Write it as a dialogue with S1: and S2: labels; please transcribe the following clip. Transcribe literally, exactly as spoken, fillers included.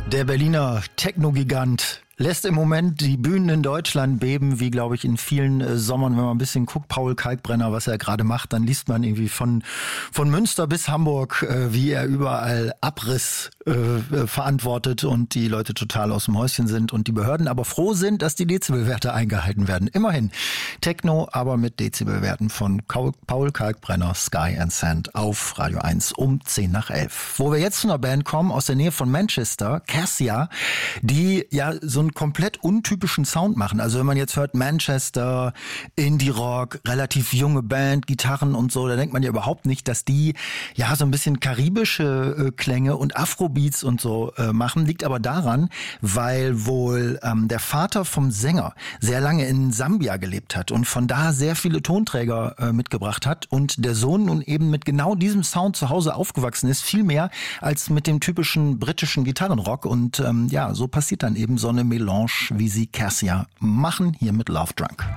S1: Der Berliner Techno-Gigant lässt im Moment die Bühnen in Deutschland beben, wie, glaube ich, in vielen äh, Sommern. Wenn man ein bisschen guckt, Paul Kalkbrenner, was er gerade macht, dann liest man irgendwie von von Münster bis Hamburg, äh, wie er überall Abriss äh, verantwortet und die Leute total aus dem Häuschen sind und die Behörden aber froh sind, dass die Dezibelwerte eingehalten werden. Immerhin Techno, aber mit Dezibelwerten von Paul Kalkbrenner, Sky and Sand auf Radio eins um zehn nach elf. Wo wir jetzt zu einer Band kommen, aus der Nähe von Manchester, Cassia, die ja so einen komplett untypischen Sound machen. Also wenn man jetzt hört Manchester, Indie-Rock, relativ junge Band, Gitarren und so, da denkt man ja überhaupt nicht, dass die ja so ein bisschen karibische äh, Klänge und Afrobeats und so äh, machen. Liegt aber daran, weil wohl ähm, der Vater vom Sänger sehr lange in Sambia gelebt hat und von da sehr viele Tonträger äh, mitgebracht hat und der Sohn nun eben mit genau diesem Sound zu Hause aufgewachsen ist, viel mehr als mit dem typischen britischen Gitarrenrock. Und ähm, ja, so passiert dann eben so eine Melange, wie sie Cassia machen, hier mit Love Drunk.